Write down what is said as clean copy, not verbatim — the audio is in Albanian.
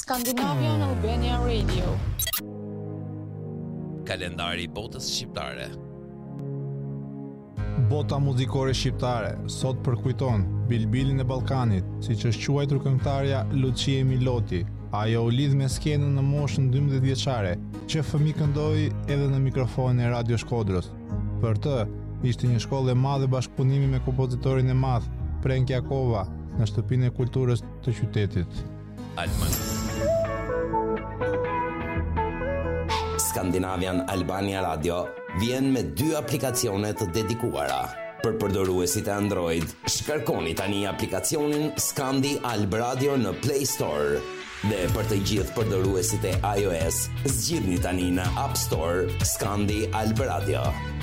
Scandinavian Albania Radio. Kalendari i botës shqiptare. Bota muzikore shqiptare sot përkujton Bilbilin e Ballkanit, siç është quajtur këngëtarja Lucia Miloti. Ajo u lidh me skenën në moshën 12 vjeçare, që fëmi këndoi edhe në mikrofonin e Radio Shkodrës. Për të, ishte një shkollë e madhe bashkëpunimi me kompozitorin e madh, Prenk Jakova, në shtëpinë e kulturës të qytetit. Alman. Scandinavian Albania Radio vjen me 2 aplikacione të dedikuara. Për përdoruesit e Android, shkarkoni tani aplikacionin Scandi Alb Radio në Play Store. Dhe për të gjithë përdoruesit e iOS, zgjidhni tani në App Store Scandi Alb Radio.